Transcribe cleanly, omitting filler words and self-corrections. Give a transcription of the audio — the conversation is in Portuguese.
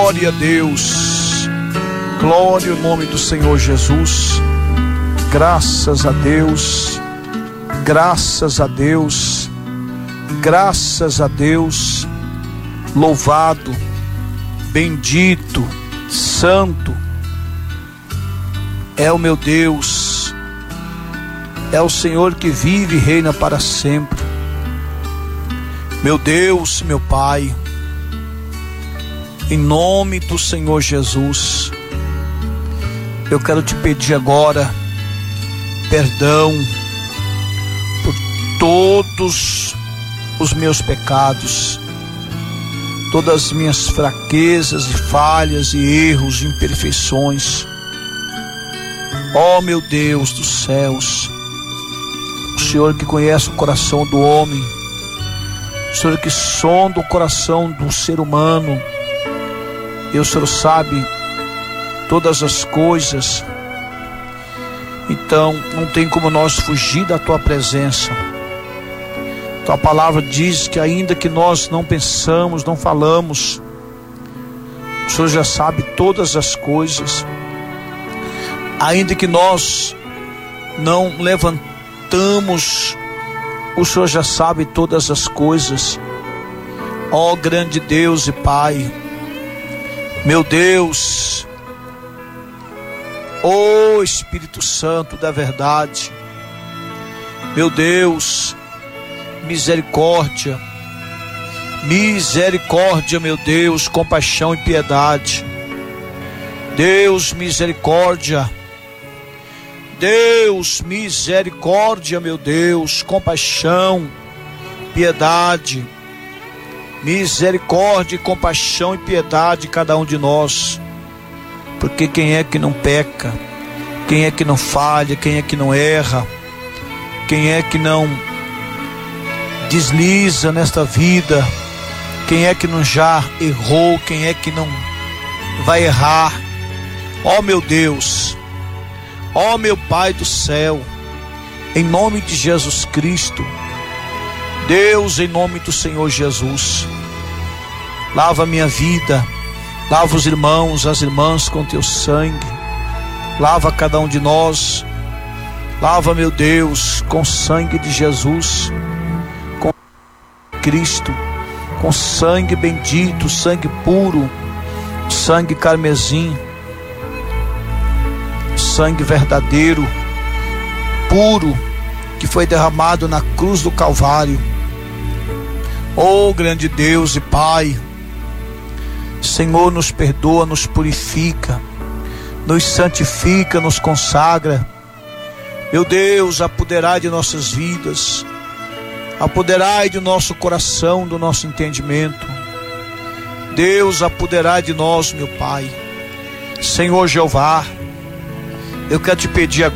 Glória a Deus. Glória ao nome do Senhor Jesus. Graças a Deus. Graças a Deus. Graças a Deus. Louvado, bendito, santo é o meu Deus. É o Senhor que vive e reina para sempre. Meu Deus, meu Pai, em nome do Senhor Jesus, eu quero te pedir agora perdão por todos os meus pecados, todas as minhas fraquezas e falhas e erros e imperfeições. Ó meu Deus dos céus, o Senhor que conhece o coração do homem, o Senhor que sonda o coração do ser humano, e o Senhor sabe todas as coisas. Então não tem como nós fugir da tua presença. Tua palavra diz que ainda que nós não pensamos, não falamos, o Senhor já sabe todas as coisas. Ainda que nós não levantamos, o Senhor já sabe todas as coisas. Ó grande Deus e Pai, meu Deus, ó Espírito Santo da verdade, meu Deus, misericórdia, misericórdia, meu Deus, compaixão e piedade. Deus, misericórdia. Deus, misericórdia, meu Deus, compaixão, piedade, misericórdia, compaixão e piedade de cada um de nós, porque quem é que não peca, quem é que não falha, quem é que não erra, quem é que não desliza nesta vida, quem é que não já errou, quem é que não vai errar? Ó meu Deus, ó meu Pai do céu, em nome de Jesus Cristo, Deus, em nome do Senhor Jesus, lava a minha vida, lava os irmãos, as irmãs com teu sangue, lava cada um de nós, lava, meu Deus, com sangue de Jesus, com Cristo, com sangue bendito, sangue puro, sangue carmesim, sangue verdadeiro, puro, que foi derramado na cruz do Calvário. Oh grande Deus e Pai, Senhor, nos perdoa, nos purifica, nos santifica, nos consagra. Meu Deus, apoderai de nossas vidas, apoderai do nosso coração, do nosso entendimento. Deus, apoderai de nós, meu Pai. Senhor Jeová, eu quero te pedir agora,